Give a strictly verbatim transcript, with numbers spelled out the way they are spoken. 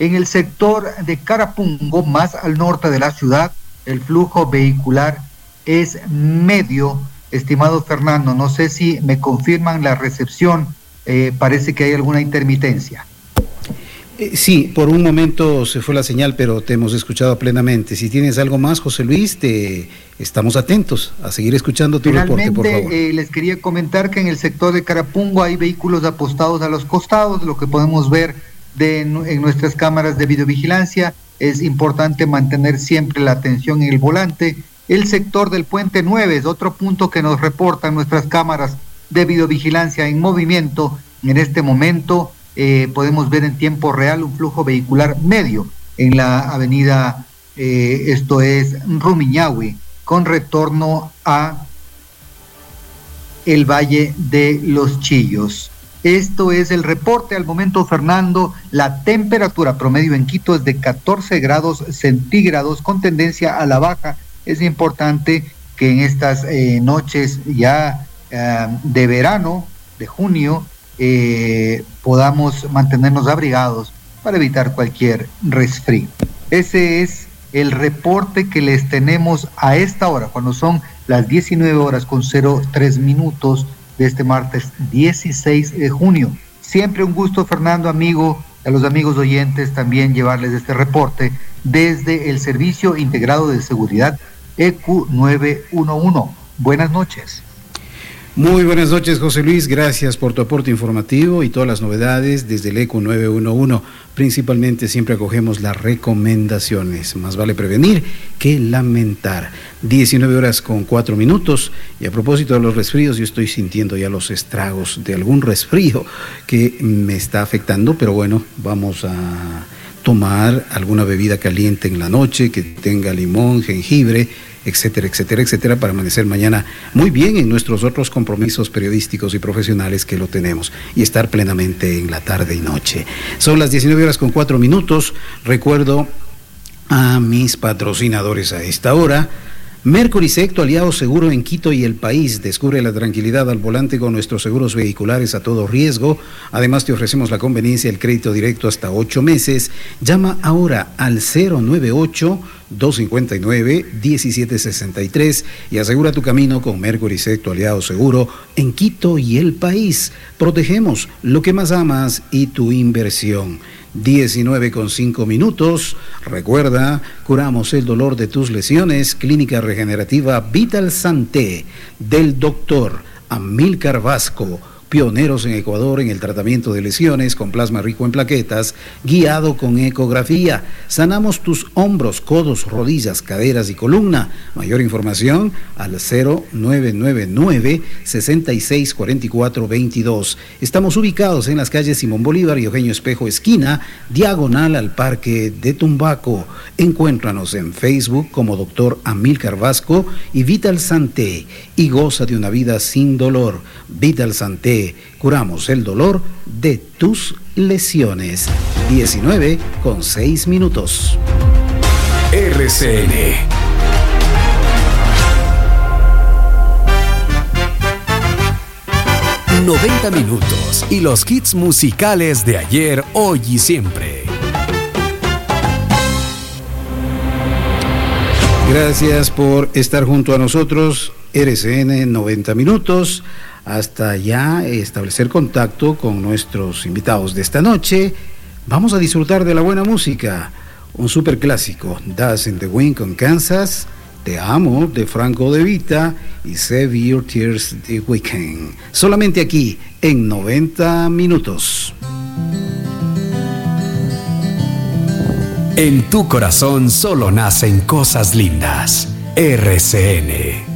En el sector de Carapungo, más al norte de la ciudad, el flujo vehicular es medio, estimado Fernando. No sé si me confirman la recepción, eh, parece que hay alguna intermitencia. Eh, sí, por un momento se fue la señal, pero te hemos escuchado plenamente. Si tienes algo más, José Luis, te estamos atentos a seguir escuchando tu Finalmente, reporte, por favor. Eh, les quería comentar que en el sector de Carapungo hay vehículos apostados a los costados, lo que podemos ver de, en nuestras cámaras de videovigilancia. Es importante mantener siempre la atención en el volante. El sector del Puente nueve es otro punto que nos reportan nuestras cámaras de videovigilancia en movimiento. En este momento eh, podemos ver en tiempo real un flujo vehicular medio en la avenida, eh, esto es Rumiñahui, con retorno a el Valle de los Chillos. Esto es el reporte al momento, Fernando. La temperatura promedio en Quito es de catorce grados centígrados con tendencia a la baja. Es importante que en estas eh, noches ya eh, de verano, de junio, eh, podamos mantenernos abrigados para evitar cualquier resfrío. Ese es el reporte que les tenemos a esta hora, cuando son las diecinueve horas con cero tres minutos de este martes dieciséis de junio. Siempre un gusto, Fernando, amigo, a los amigos oyentes también llevarles este reporte desde el Servicio Integrado de Seguridad E Q nueve uno uno. Buenas noches. Muy buenas noches, José Luis, gracias por tu aporte informativo y todas las novedades desde el E Q nueve uno uno. Principalmente siempre acogemos las recomendaciones, más vale prevenir que lamentar. diecinueve horas con cuatro minutos, y a propósito de los resfríos, yo estoy sintiendo ya los estragos de algún resfrío que me está afectando, pero bueno, vamos a tomar alguna bebida caliente en la noche que tenga limón, jengibre, etcétera, etcétera, etcétera, para amanecer mañana muy bien en nuestros otros compromisos periodísticos y profesionales que lo tenemos, y estar plenamente en la tarde y noche. Son las diecinueve horas con cuatro minutos. Recuerdo a mis patrocinadores a esta hora. Mercurisec, tu aliado seguro en Quito y el país. Descubre la tranquilidad al volante con nuestros seguros vehiculares a todo riesgo. Además, te ofrecemos la conveniencia del crédito directo hasta ocho meses. Llama ahora al cero nueve ocho, dos cinco nueve, uno siete seis tres y asegura tu camino con Mercurisec, tu aliado seguro en Quito y el país. Protegemos lo que más amas y tu inversión. diecinueve con cinco minutos. Recuerda, curamos el dolor de tus lesiones. Clínica Regenerativa Vital Santé del doctor Amílcar Vasco, pioneros en Ecuador en el tratamiento de lesiones con plasma rico en plaquetas, guiado con ecografía. Sanamos tus hombros, codos, rodillas, caderas y columna. Mayor información al cero nueve nueve nueve, seis seis cuatro cuatro dos dos. Estamos ubicados en las calles Simón Bolívar y Eugenio Espejo esquina, diagonal al Parque de Tumbaco. Encuéntranos en Facebook como doctor Amílcar Vasco y Vital Santé y goza de una vida sin dolor. Vital Santé, curamos el dolor de tus lesiones. diecinueve con seis minutos. R C N. noventa minutos y los hits musicales de ayer, hoy y siempre. Gracias por estar junto a nosotros. R C N noventa minutos. Hasta ya establecer contacto con nuestros invitados de esta noche. Vamos a disfrutar de la buena música. Un superclásico, Dance in the Wind con Kansas, Te Amo de Franco De Vita y Save Your Tears The Weekend. Solamente aquí en noventa minutos. En tu corazón solo nacen cosas lindas. R C N.